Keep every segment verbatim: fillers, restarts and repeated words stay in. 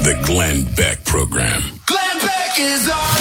The Glenn Beck Program. Glenn Beck is on.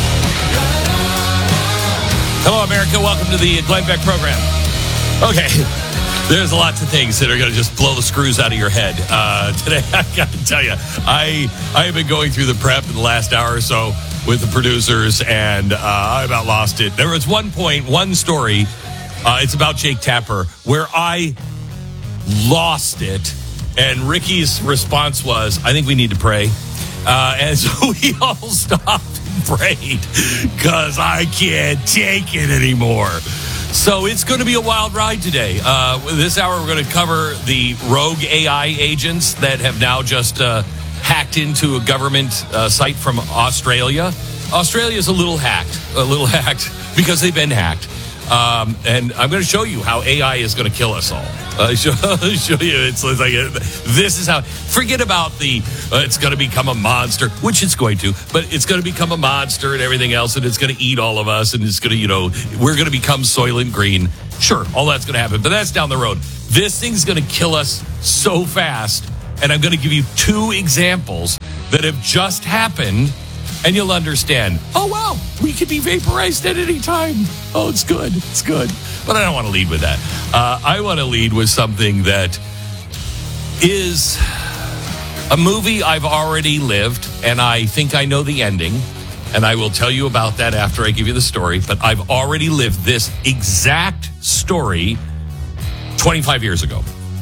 Hello, America. Welcome to the Glenn Beck Program. Okay, there's lots of things that are going to just blow the screws out of your head. Uh, today, I got to tell you, I, I have been going through the prep in the last hour or so with the producers, and uh, I about lost it. There was one point, one story, uh, it's about Jake Tapper, where I lost it. And Ricky's response was, I think we need to pray. Uh, and so we all stopped and prayed because I can't take it anymore. So it's going to be a wild ride today. Uh, this hour, we're going to cover the rogue A I agents that have now just uh, hacked into a government uh, site from Australia. Australia is a little hacked, a little hacked because they've been hacked. Um, and I'm going to show you how A I is going to kill us all. Uh, show, show you, it's, it's like a, this is how. Forget about the uh, it's going to become a monster, which it's going to, but it's going to become a monster and everything else, and it's going to eat all of us, and it's going to, you know, we're going to become Soylent Green. Sure, all that's going to happen, but that's down the road. This thing's going to kill us so fast, and I'm going to give you two examples that have just happened. And you'll understand, oh, wow, we could be vaporized at any time. Oh, it's good. It's good. But I don't want to lead with that. Uh, I want to lead with something that is a movie I've already lived, and I think I know the ending. And I will tell you about that after I give you the story. But I've already lived this exact story twenty-five years ago.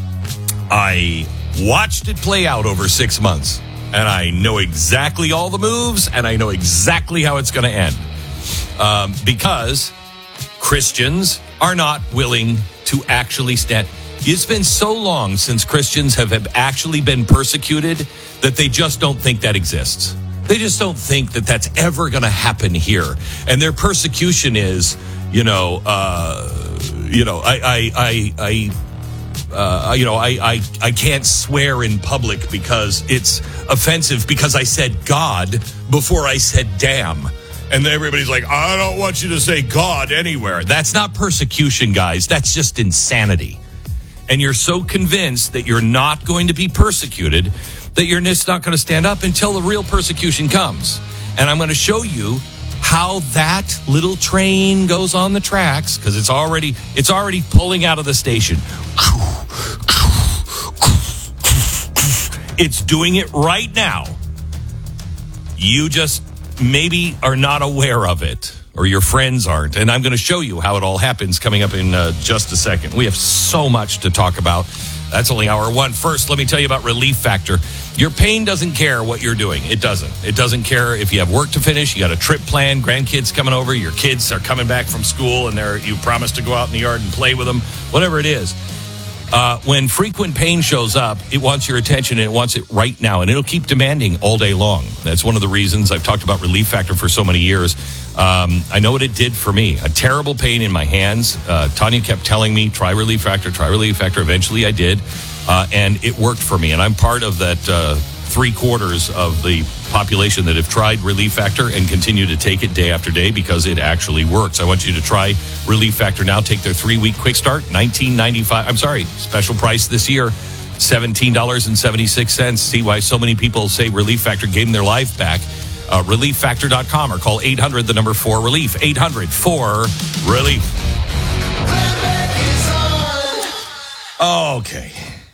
I watched it play out over six months. And I know exactly all the moves, and I know exactly how it's going to end. Um, because Christians are not willing to actually stand. It's been so long since Christians have, have actually been persecuted that they just don't think that exists. They just don't think that that's ever going to happen here. And their persecution is, you know, uh, you know, I, I, I, I Uh, you know, I, I, I can't swear in public because it's offensive because I said God before I said damn. And then everybody's like, I don't want you to say God anywhere. That's not persecution, guys. That's just insanity. And you're so convinced that you're not going to be persecuted that you're just not going to stand up until the real persecution comes. And I'm going to show you how that little train goes on the tracks because it's already it's already pulling out of the station. It's doing it right now. You just maybe are not aware of it, or your friends aren't. And I'm going to show you how it all happens coming up in uh, just a second. We have so much to talk about. That's only hour one. First, let me tell you about Relief Factor. Your pain doesn't care what you're doing. It doesn't. It doesn't care if you have work to finish, you got a trip planned, grandkids coming over, your kids are coming back from school, and they're you promised to go out in the yard and play with them, whatever it is. Uh, when frequent pain shows up, it wants your attention, and it wants it right now, and it'll keep demanding all day long. That's one of the reasons I've talked about Relief Factor for so many years. Um, I know what it did for me. A terrible pain in my hands. Uh, Tanya kept telling me, try Relief Factor, try Relief Factor. Eventually I did, uh, and it worked for me. And I'm part of that uh, three quarters of the population that have tried Relief Factor and continue to take it day after day because it actually works. I want you to try Relief Factor now. Take their three-week quick start, nineteen ninety-five. I'm sorry, special price this year, seventeen dollars and seventy-six cents. See why so many people say Relief Factor gave them their life back. Uh, relief factor dot com or call eight hundred, the number four, relief. eight hundred, four, relief. Okay.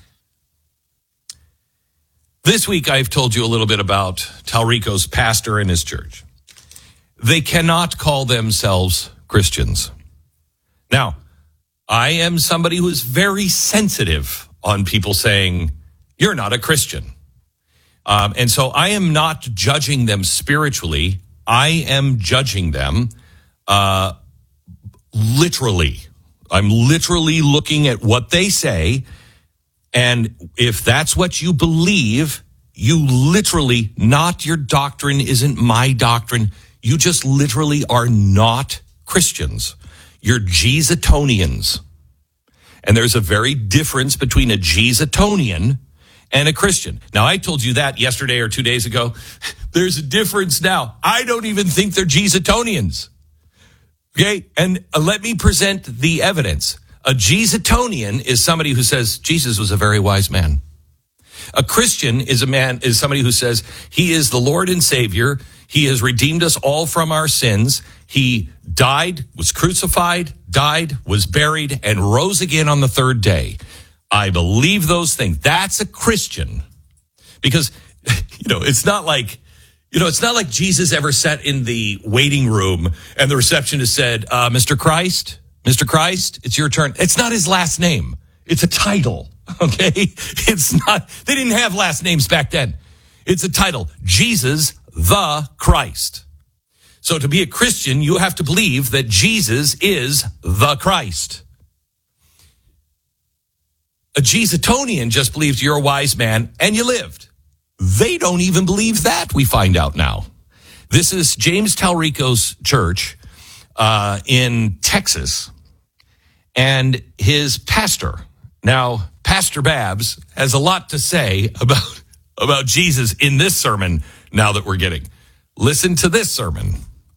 This week, I've told you a little bit about Talrico's pastor and his church. They cannot call themselves Christians. Now, I am somebody who is very sensitive on people saying, you're not a Christian. Um, and so I am not judging them spiritually. I am judging them uh, literally. I'm literally looking at what they say. And if that's what you believe, you literally, not your doctrine isn't my doctrine. You just literally are not Christians. You're Jesusitonians. And there's a very difference between a Jesusitonian and a Christian. Now, I told you that yesterday or two days ago. There's a difference now. I don't even think they're Jesusitonians. Okay? And uh, let me present the evidence. A Jesusitonian is somebody who says Jesus was a very wise man. A Christian is a man, is somebody who says he is the Lord and Savior. He has redeemed us all from our sins. He died, was crucified, died, was buried, and rose again on the third day. I believe those things. That's a Christian. Because, you know, it's not like, you know, it's not like Jesus ever sat in the waiting room and the receptionist said, uh, Mister Christ, Mister Christ, it's your turn. It's not his last name. It's a title, okay? It's not, they didn't have last names back then. It's a title, Jesus the Christ. So to be a Christian, you have to believe that Jesus is the Christ. A Jesusonian just believes you're a wise man and you lived. They don't even believe that, we find out now. This is James Talrico's church uh, in Texas, and his pastor. Now, Pastor Babs has a lot to say about, about Jesus in this sermon now that we're getting. Listen to this sermon.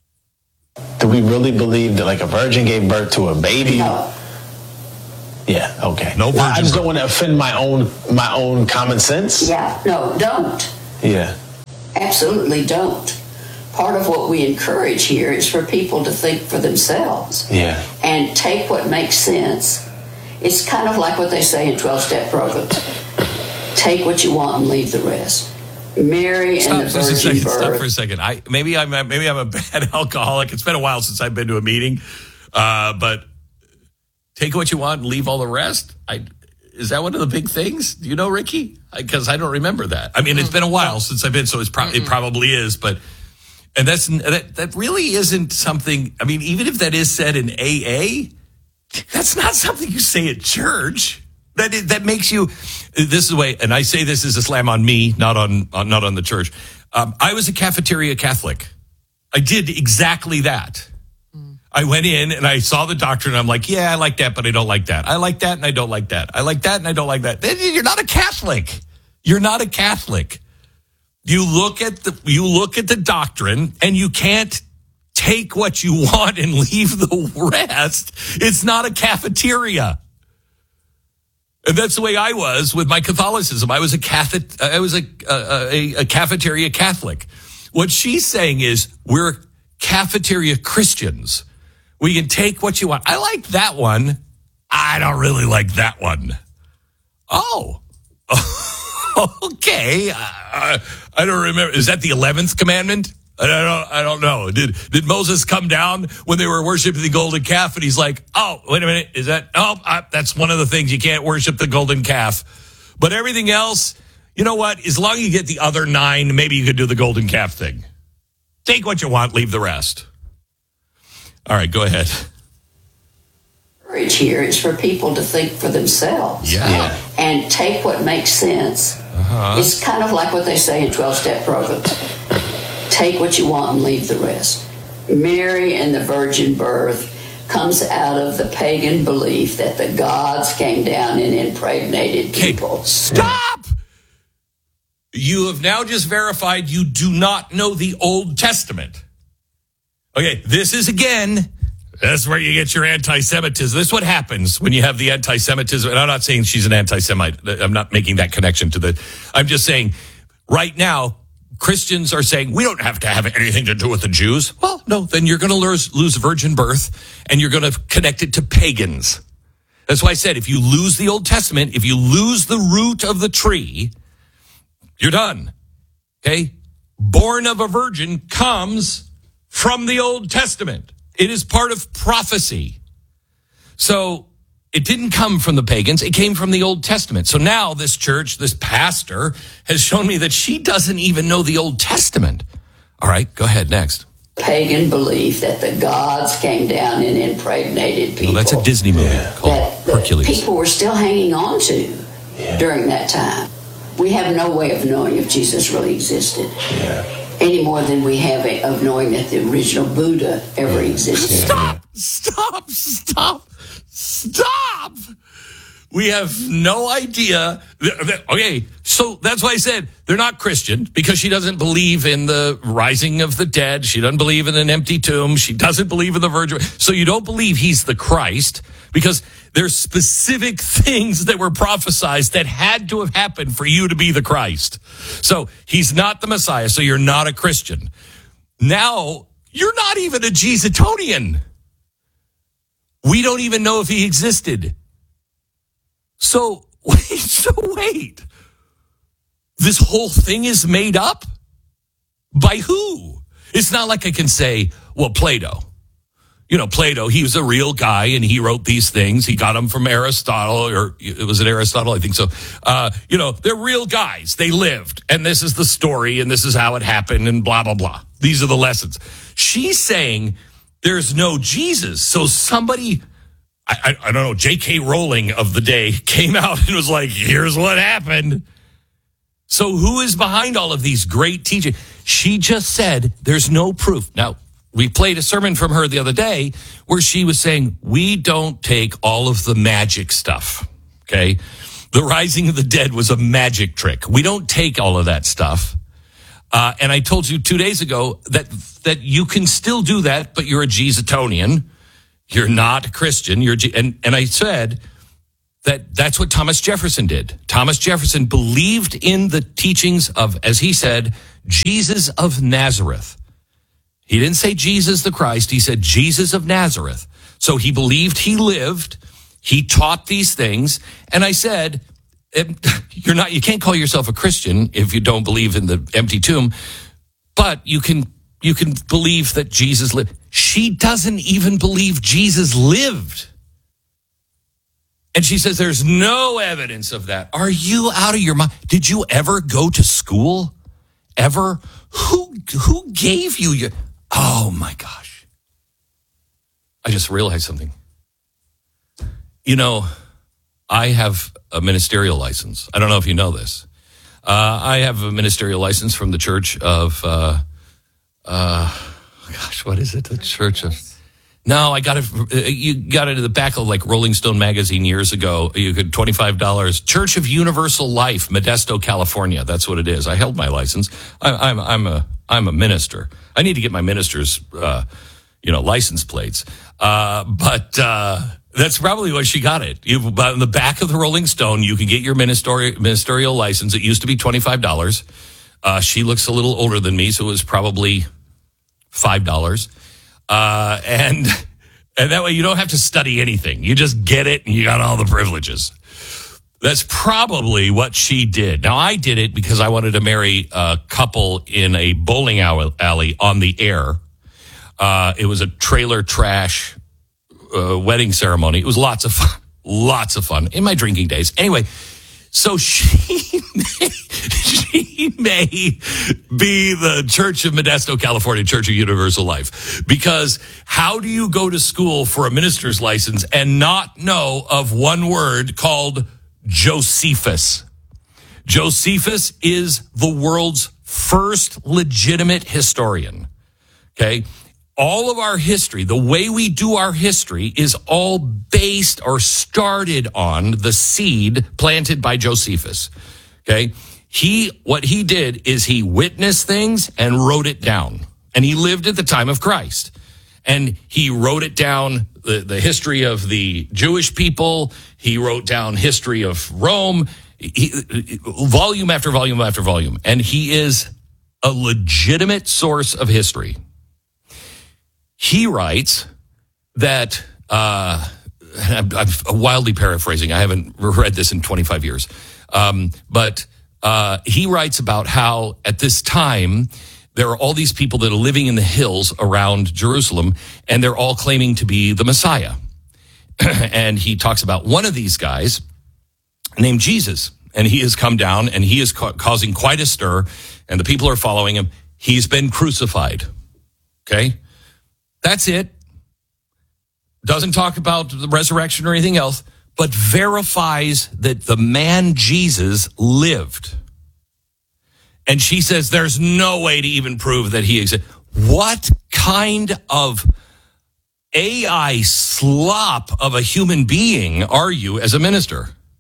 Do we really believe that like a virgin gave birth to a baby? No. Yeah, okay. No virgin I just birth. don't want to offend my own my own common sense. Yeah, no, don't. Yeah. Absolutely don't. Part of what we encourage here is for people to think for themselves. Yeah. And take what makes sense. It's kind of like what they say in twelve-step programs. Take what you want and leave the rest. Mary Stop, and the just a virgin second, stop for a birth. second. I maybe I'm a, maybe I'm a bad alcoholic. It's been a while since I've been to a meeting, uh, but take what you want and leave all the rest. I is that one of the big things? Do you know, Ricky? Because I, I don't remember that. I mean, it's been a while since I've been, so it's pro- it probably is. But and that's that that really isn't something. I mean, even if that is said in A A, that's not something you say at church. That is, that makes you. This is the way, and I say this as a slam on me, not on, on not on the church. Um, I was a cafeteria Catholic. I did exactly that. Mm. I went in and I saw the doctrine. And I'm like, yeah, I like that, but I don't like that. I like that, and I don't like that. I like that, and I don't like that. Then you're not a Catholic. You're not a Catholic. You look at the you look at the doctrine, and you can't take what you want and leave the rest. It's not a cafeteria. And that's the way I was with my Catholicism. I was a Catholic. I was a, a, a cafeteria Catholic. What she's saying is we're cafeteria Christians. We can take what you want. I like that one. I don't really like that one. Oh, okay. I, I don't remember. Is that the eleventh commandment? I don't, I don't know. Did did Moses come down when they were worshiping the golden calf, and he's like, oh, wait a minute, is that, oh, uh, that's one of the things, you can't worship the golden calf. But everything else, you know what, as long as you get the other nine, maybe you could do the golden calf thing. Take what you want, leave the rest. All right, go ahead. Encourage here is for people to think for themselves. Yeah. Yeah. And take what makes sense. Uh-huh. It's kind of like what they say in twelve-step programs. Take what you want and leave the rest. Mary and the virgin birth comes out of the pagan belief that the gods came down and impregnated people. Okay, stop! You have now just verified you do not know the Old Testament. Okay, this is again, that's where you get your anti-Semitism. This is what happens when you have the anti-Semitism. And I'm not saying she's an anti-Semite. I'm not making that connection to the, I'm just saying right now, Christians are saying, we don't have to have anything to do with the Jews. Well, no, then you're going to lose, lose virgin birth, and you're going to connect it to pagans. That's why I said, if you lose the Old Testament, if you lose the root of the tree, you're done. Okay? Born of a virgin comes from the Old Testament. It is part of prophecy. So it didn't come from the pagans. It came from the Old Testament. So now this church, this pastor, has shown me that she doesn't even know the Old Testament. All right, go ahead, next. Pagan belief that the gods came down and impregnated people. Well, that's a Disney movie Yeah. called that, that Hercules. people were still hanging on to Yeah. during that time. We have no way of knowing if Jesus really existed. Yeah. Any more than we have a, of knowing that the original Buddha ever existed. Stop! Stop! Stop! Stop! We have no idea. Okay, so that's why I said they're not Christian, because she doesn't believe in the rising of the dead. She doesn't believe in an empty tomb. She doesn't believe in the virgin. So you don't believe he's the Christ, because there's specific things that were prophesied that had to have happened for you to be the Christ. So he's not the Messiah, so you're not a Christian. Now, you're not even a Jesusitonian. We don't even know if he existed. So, wait, so wait. This whole thing is made up? By who? It's not like I can say, well, Plato. You know, Plato, he was a real guy and he wrote these things. He got them from Aristotle, or it was it Aristotle? I think so. Uh, you know, they're real guys. They lived, and this is the story, and this is how it happened, and blah, blah, blah. These are the lessons. She's saying there's no Jesus. So somebody... I, I don't know, J K Rowling of the day came out and was like, here's what happened. So who is behind all of these great teachings? She just said there's no proof. Now, we played a sermon from her the other day where she was saying, we don't take all of the magic stuff, okay? The rising of the dead was a magic trick. We don't take all of that stuff. Uh, and I told you two days ago that that you can still do that, but you're a Jesusitonian. You're not a Christian. You're and and I said that that's what Thomas Jefferson did. Thomas Jefferson believed in the teachings of, as he said, Jesus of Nazareth. He didn't say Jesus the Christ. He said Jesus of Nazareth. So he believed he lived. He taught these things. And I said, you're not. You can't call yourself a Christian if you don't believe in the empty tomb. But you can you can believe that Jesus lived. She doesn't even believe Jesus lived. And she says there's no evidence of that. Are you out of your mind? Did you ever go to school? Ever? Who who gave you your... Oh, my gosh. I just realized something. You know, I have a ministerial license. I don't know if you know this. Uh, I have a ministerial license from the Church of... Uh, uh, Gosh, what is it? The Church of... No, I got it. You got it in the back of like Rolling Stone magazine years ago. You could twenty-five dollars. Church of Universal Life, Modesto, California. That's what it is. I held my license. I, I'm I'm a I'm a minister. I need to get my minister's uh, you know license plates. Uh, but uh, that's probably why she got it. You, on the back of the Rolling Stone, you can get your ministerial ministerial license. It used to be twenty-five dollars. Uh, she looks a little older than me, so it was probably five dollars. Uh, and, and that way you don't have to study anything. You just get it and you got all the privileges. That's probably what she did. Now, I did it because I wanted to marry a couple in a bowling alley on the air. Uh, it was a trailer trash, uh, wedding ceremony. It was lots of fun, lots of fun in my drinking days. Anyway, so she may, she may be the Church of Modesto, California, Church of Universal Life. Because how do you go to school for a minister's license and not know of one word called Josephus? Josephus is the world's first legitimate historian. Okay? All of our history, the way we do our history, is all based or started on the seed planted by Josephus. Okay? He, what he did is he witnessed things and wrote it down. And he lived at the time of Christ. And he wrote it down, the, the history of the Jewish people. He wrote down history of Rome, he, volume after volume after volume. And he is a legitimate source of history. He writes that, uh, I'm, I'm wildly paraphrasing. I haven't read this in twenty-five years. Um, but uh, he writes about how at this time, there are all these people that are living in the hills around Jerusalem, and they're all claiming to be the Messiah. And he talks about one of these guys named Jesus. And he has come down, and he is ca- causing quite a stir, and the people are following him. He's been crucified. Okay? That's it. Doesn't talk about the resurrection or anything else, but verifies that the man Jesus lived. And she says there's no way to even prove that he exists. What kind of A I slop of a human being are you as a minister?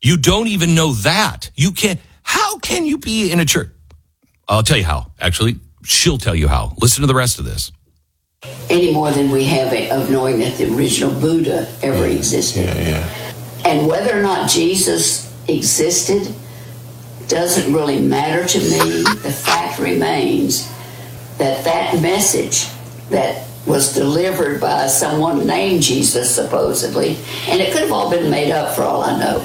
You don't even know that. You can't. How can you be in a church? I'll tell you how. Actually, she'll tell you how. Listen to the rest of this. Any more than we have a, of knowing that the original Buddha ever existed. Yeah, yeah. And whether or not Jesus existed doesn't really matter to me. The fact remains that that message that was delivered by someone named Jesus, supposedly, and it could have all been made up for all I know.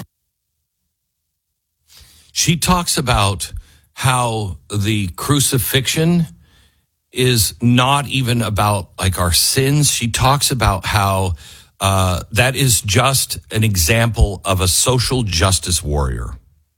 She talks about how the crucifixion is not even about like our sins. She talks about how uh, that is just an example of a social justice warrior.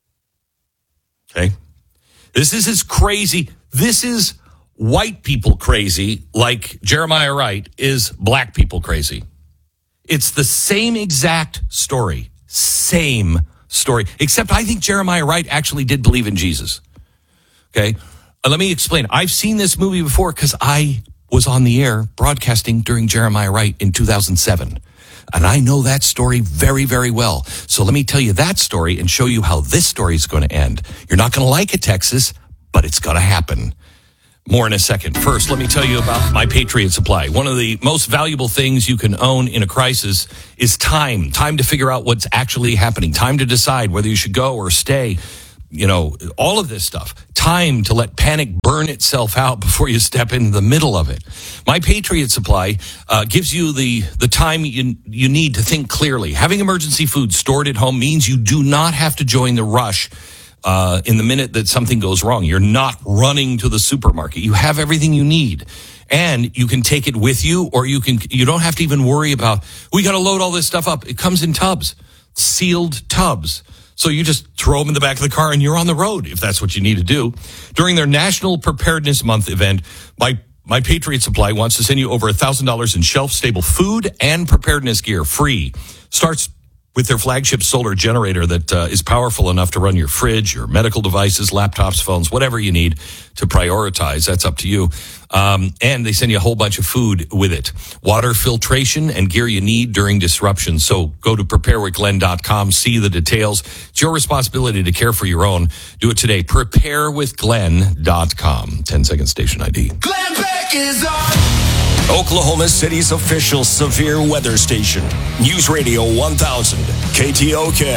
Okay? This is as crazy. This is white people crazy, like Jeremiah Wright is black people crazy. It's the same exact story. Same story. Except I think Jeremiah Wright actually did believe in Jesus. Okay? Uh, let me explain. I've seen this movie before because I was on the air broadcasting during Jeremiah Wright in two thousand seven. And I know that story very, very well. So let me tell you that story and show you how this story is going to end. You're not going to like it, Texas, but it's going to happen. More in a second. First, let me tell you about My Patriot Supply. One of the most valuable things you can own in a crisis is time. Time to figure out what's actually happening. Time to decide whether you should go or stay. You know, all of this stuff. Time to let panic burn itself out before you step into the middle of it. My Patriot Supply uh, gives you the, the time you, you need to think clearly. Having emergency food stored at home means you do not have to join the rush Uh, in the minute that something goes wrong. You're not running to the supermarket. You have everything you need. And you can take it with you, or you can, you don't have to even worry about, we got to load all this stuff up. It comes in tubs, sealed tubs. So you just throw them in the back of the car and you're on the road if that's what you need to do. During their National Preparedness Month event, my My Patriot Supply wants to send you over one thousand dollars in shelf-stable food and preparedness gear free. Starts with their flagship solar generator that uh, is powerful enough to run your fridge, your medical devices, laptops, phones, whatever you need to prioritize. That's up to you. Um, and they send you a whole bunch of food with it. Water filtration and gear you need during disruption. So go to prepare with glenn dot com, see the details. It's your responsibility to care for your own. Do it today. prepare with glenn dot com. ten second station I D. Glenn Beck is on. Oklahoma City's official severe weather station. News Radio one thousand, K T O K.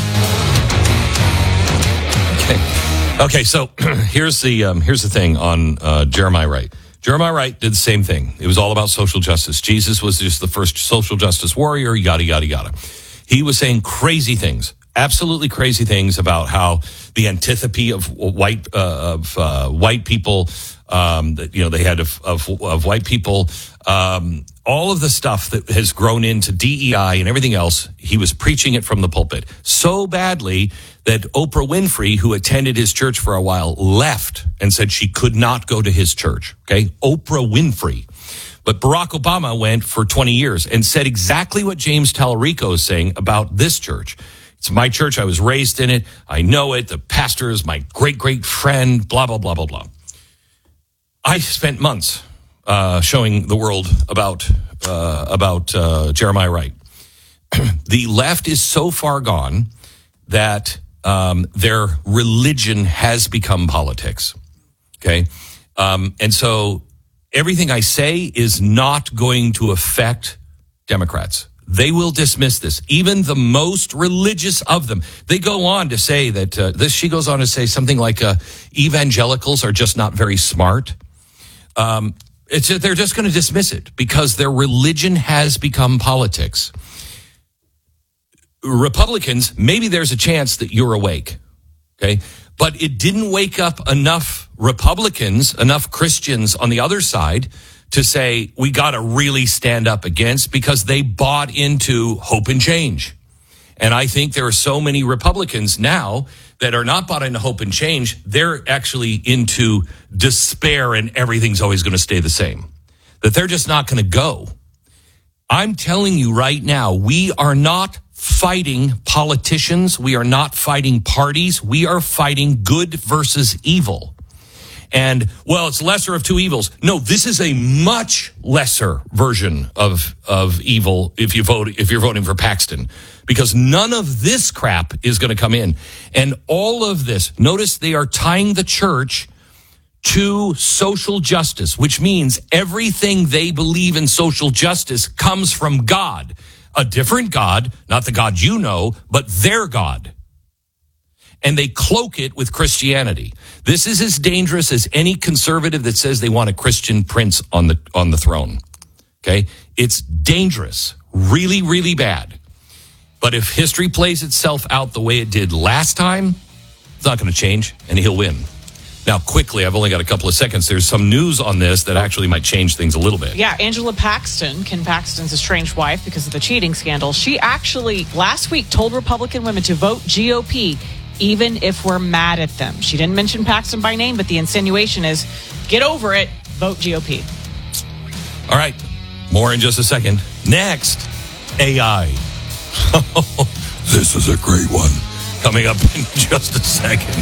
Okay, okay. So here's the um, here's the thing on uh, Jeremiah Wright. Jeremiah Wright did the same thing. It was all about social justice. Jesus was just the first social justice warrior. Yada yada yada. He was saying crazy things, absolutely crazy things about how the antipathy of white uh, of uh, white people. Um, that, you know, they had of, of, of white people, um, all of the stuff that has grown into D E I and everything else. He was preaching it from the pulpit so badly that Oprah Winfrey, who attended his church for a while, left and said she could not go to his church. Okay. Oprah Winfrey. But Barack Obama went for twenty years and said exactly what James Tallarico is saying about this church. It's my church. I was raised in it. I know it. The pastor is my great, great friend, blah, blah, blah, blah, blah. I spent months uh, showing the world about uh, about uh, Jeremiah Wright. The left is so far gone that um, their religion has become politics. Okay, um, and so everything I say is not going to affect Democrats. They will dismiss this. Even the most religious of them. They go on to say that uh, this. She goes on to say something like uh, evangelicals are just not very smart. Um, it's they're just going to dismiss it because their religion has become politics. Republicans, maybe there's a chance that you're awake, okay? But it didn't wake up enough Republicans, enough Christians on the other side to say we got to really stand up against, because they bought into hope and change. And I think there are so many Republicans now that are not bought into hope and change. They're actually into despair and everything's always going to stay the same. That they're just not going to go. I'm telling you right now, we are not fighting politicians. We are not fighting parties. We are fighting good versus evil. And, well, it's lesser of two evils. No, this is a much lesser version of of evil if you vote if you're voting for Paxton, because none of this crap is going to come in. And all of this, notice they are tying the church to social justice, which means everything they believe in social justice comes from God. A different God, not the God you know, but their God. And they cloak it with Christianity. This is as dangerous as any conservative that says they want a Christian prince on the on the throne. Okay? It's dangerous. Really, really bad. But if history plays itself out the way it did last time, it's not going to change, and he'll win. Now, quickly, I've only got a couple of seconds. There's some news on this that actually might change things a little bit. Yeah, Angela Paxton, Ken Paxton's estranged wife because of the cheating scandal, she actually last week told Republican women to vote G O P even if we're mad at them. She didn't mention Paxton by name, but the insinuation is, get over it, vote G O P. All right, more in just a second. Next, A I. This is a great one. Coming up in just a second.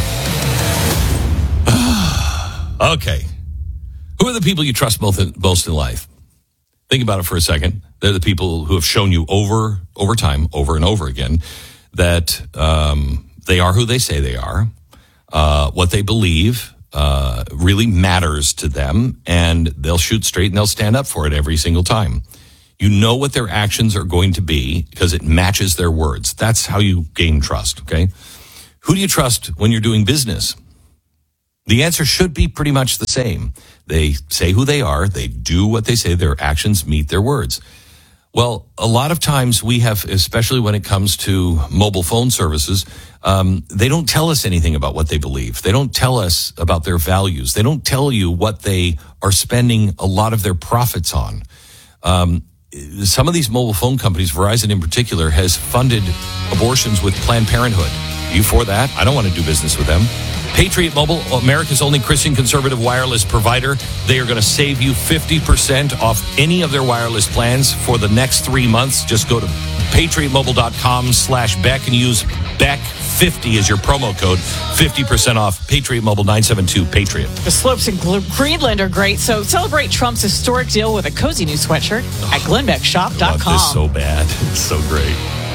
Okay. Who are the people you trust most in, most in life? Think about it for a second. They're the people who have shown you over, over time, over and over again, that um, they are who they say they are. Uh, what they believe uh, really matters to them, and they'll shoot straight and they'll stand up for it every single time. You know what their actions are going to be because it matches their words. That's how you gain trust, okay? Who do you trust when you're doing business? The answer should be pretty much the same. They say who they are. They do what they say. Their actions meet their words. Well, a lot of times we have, especially when it comes to mobile phone services, um, they don't tell us anything about what they believe. They don't tell us about their values. They don't tell you what they are spending a lot of their profits on. Um, some of these mobile phone companies, Verizon in particular, has funded abortions with Planned Parenthood. Are you for that? I don't want to do business with them. Patriot Mobile, America's only Christian conservative wireless provider. They are going to save you fifty percent off any of their wireless plans for the next three months. Just go to patriotmobile.com slash Beck and use Beck fifty as your promo code. fifty percent off. Patriot Mobile, nine seven two Patriot. The slopes in Greenland are great, so celebrate Trump's historic deal with a cozy new sweatshirt at glenn beck shop dot com. I want this so bad. It's so great.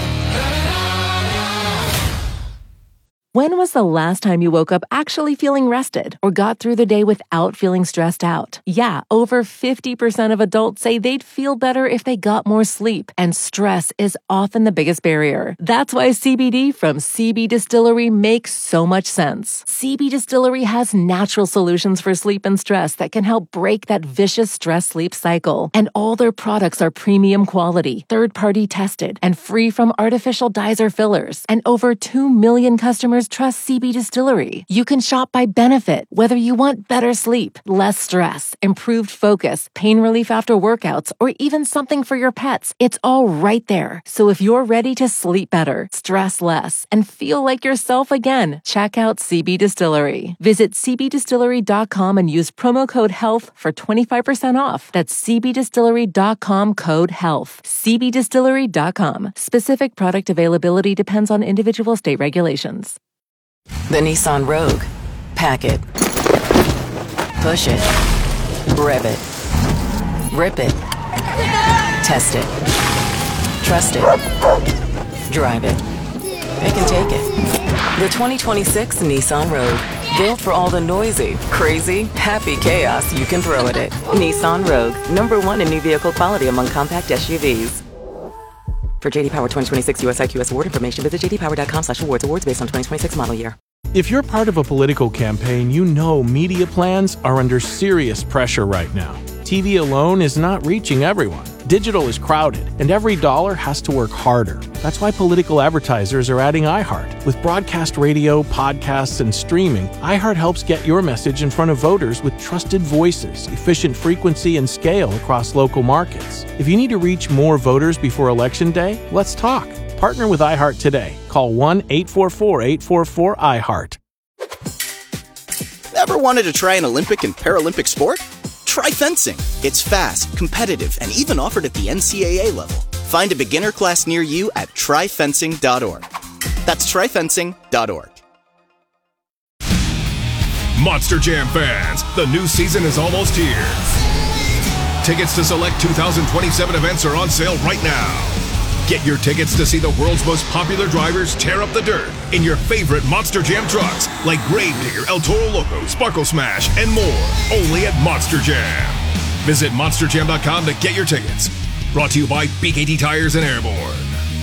When was the last time you woke up actually feeling rested or got through the day without feeling stressed out? Yeah, over fifty percent of adults say they'd feel better if they got more sleep, and stress is often the biggest barrier. That's why C B D from C B Distillery makes so much sense. C B Distillery has natural solutions for sleep and stress that can help break that vicious stress-sleep cycle. And all their products are premium quality, third-party tested, and free from artificial dyes or fillers. And over two million customers trust C B Distillery. You can shop by benefit, whether you want better sleep, less stress, improved focus, pain relief after workouts, or even something for your pets. It's all right there. So if you're ready to sleep better, stress less, and feel like yourself again, check out C B Distillery. Visit c b distillery dot com and use promo code HEALTH for twenty-five percent off. That's c b distillery dot com code HEALTH. c b distillery dot com. Specific product availability depends on individual state regulations. The Nissan Rogue. Pack it. Push it. Rev it. Rip it. Test it. Trust it. Drive it. Pick and take it. The twenty twenty-six Nissan Rogue. Built for all the noisy, crazy, happy chaos you can throw at it. Nissan Rogue. Number one in new vehicle quality among compact S U Vs. For J D Power twenty twenty-six U S I Q S award information, visit j d power dot com slash awards. Awards based on twenty twenty-six model year. If you're part of a political campaign, you know media plans are under serious pressure right now. T V alone is not reaching everyone. Digital is crowded, and every dollar has to work harder. That's why political advertisers are adding iHeart. With broadcast radio, podcasts, and streaming, iHeart helps get your message in front of voters with trusted voices, efficient frequency, and scale across local markets. If you need to reach more voters before Election Day, let's talk. Partner with iHeart today. Call one eight four four eight four four I heart. Ever wanted to try an Olympic and Paralympic sport? Try fencing. It's fast, competitive, and even offered at the N C A A level. Find a beginner class near you at try fencing dot org. That's try fencing dot org. Monster Jam fans, the new season is almost here. Tickets to select two thousand twenty-seven events are on sale right now. Get your tickets to see the world's most popular drivers tear up the dirt in your favorite Monster Jam trucks like Gravedigger, El Toro Loco, Sparkle Smash, and more. Only at Monster Jam. Visit monster jam dot com to get your tickets. Brought to you by B K T Tires and Airborne.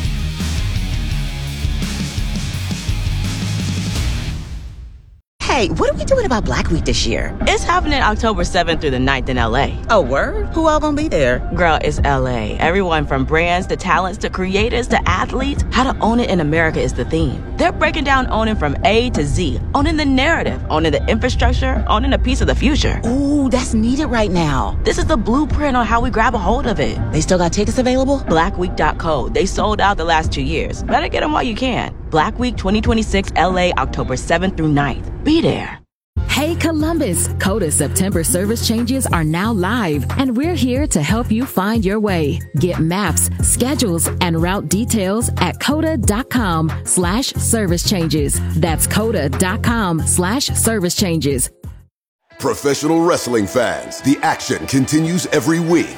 Hey, what are we doing about Black Week this year? It's happening October seventh through the ninth in L A. Oh, word? Who all gonna be there? Girl, it's L A. Everyone from brands to talents to creators to athletes. How to own it in America is the theme. They're breaking down owning from A to Z. Owning the narrative, owning the infrastructure, owning a piece of the future. Ooh, that's needed right now. This is the blueprint on how we grab a hold of it. They still got tickets available? black week dot co. They sold out the last two years. Better get them while you can. Black Week twenty twenty-six L A, October seventh through ninth. Be there. Hey Columbus, Coda September service changes are now live, and we're here to help you find your way. Get maps, schedules, and route details at coda.com slash service changes. That's coda.com slash service changes. Professional wrestling fans, the action continues every week.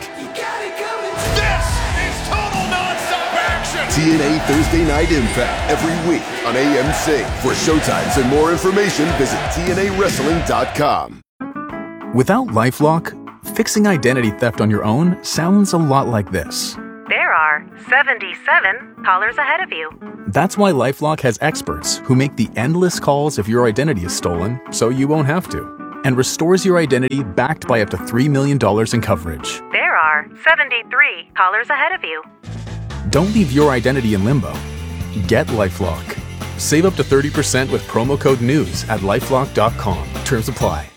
T N A Thursday Night Impact every week on A M C. For showtimes and more information, visit T N A wrestling dot com. Without LifeLock, fixing identity theft on your own sounds a lot like this. There are seventy-seven callers ahead of you. That's why LifeLock has experts who make the endless calls if your identity is stolen, so you won't have to, and restores your identity backed by up to three million dollars in coverage. There are seventy-three callers ahead of you. Don't leave your identity in limbo. Get LifeLock. Save up to thirty percent with promo code NEWS at lifelock dot com. Terms apply.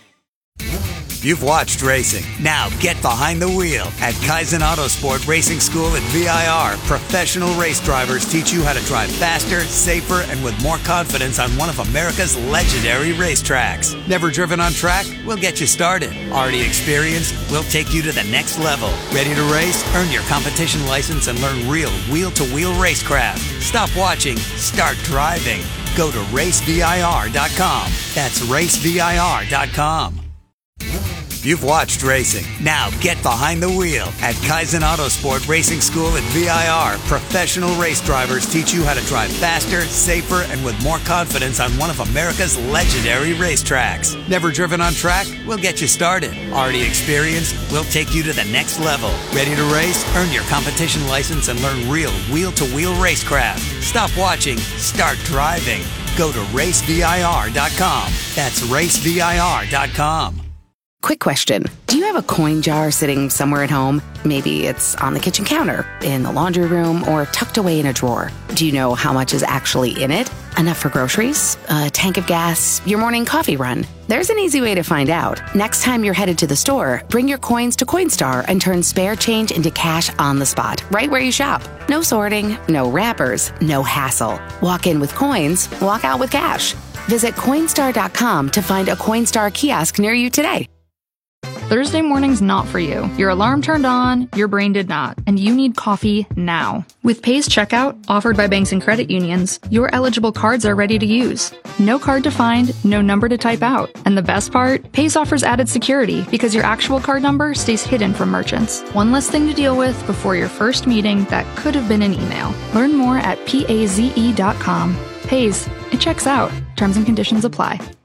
You've watched racing. Now get behind the wheel. At Kaizen Autosport Racing School at V I R, professional race drivers teach you how to drive faster, safer, and with more confidence on one of America's legendary racetracks. Never driven on track? We'll get you started. Already experienced? We'll take you to the next level. Ready to race? Earn your competition license and learn real wheel-to-wheel racecraft. Stop watching. Start driving. Go to race V I R dot com. That's race V I R dot com. You've watched racing. Now get behind the wheel. At Kaizen Autosport Racing School at V I R, professional race drivers teach you how to drive faster, safer, and with more confidence on one of America's legendary racetracks. Never driven on track? We'll get you started. Already experienced? We'll take you to the next level. Ready to race? Earn your competition license and learn real wheel-to-wheel racecraft. Stop watching. Start driving. Go to race V I R dot com. That's race V I R dot com. Quick question. Do you have a coin jar sitting somewhere at home? Maybe it's on the kitchen counter, in the laundry room, or tucked away in a drawer. Do you know how much is actually in it? Enough for groceries? A tank of gas? Your morning coffee run? There's an easy way to find out. Next time you're headed to the store, bring your coins to Coinstar and turn spare change into cash on the spot, right where you shop. No sorting, no wrappers, no hassle. Walk in with coins, walk out with cash. Visit Coinstar dot com to find a Coinstar kiosk near you today. Thursday morning's not for you. Your alarm turned on, your brain did not, and you need coffee now. With Pays Checkout, offered by banks and credit unions, your eligible cards are ready to use. No card to find, no number to type out. And the best part? Pays offers added security because your actual card number stays hidden from merchants. One less thing to deal with before your first meeting that could have been an email. Learn more at paze dot com. Pays. It checks out. Terms and conditions apply.